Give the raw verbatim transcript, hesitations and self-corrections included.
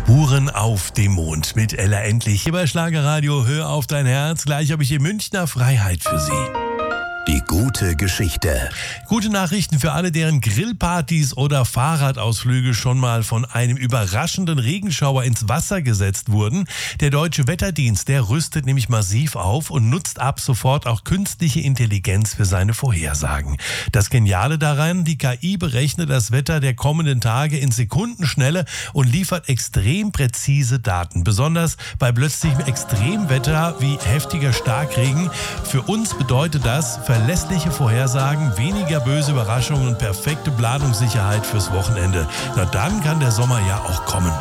Spuren auf dem Mond mit Ella Endlich. Hier bei Schlagerradio, hör auf dein Herz. Gleich habe ich hier Münchner Freiheit für Sie. Die gute Geschichte. Gute Nachrichten für alle, deren Grillpartys oder Fahrradausflüge schon mal von einem überraschenden Regenschauer ins Wasser gesetzt wurden. Der Deutsche Wetterdienst, der rüstet nämlich massiv auf und nutzt ab sofort auch künstliche Intelligenz für seine Vorhersagen. Das Geniale daran, die K I berechnet das Wetter der kommenden Tage in Sekundenschnelle und liefert extrem präzise Daten. Besonders bei plötzlichem Extremwetter wie heftiger Starkregen. Für uns bedeutet das verlässliche Vorhersagen, weniger böse Überraschungen und perfekte Planungssicherheit fürs Wochenende. Na dann kann der Sommer ja auch kommen.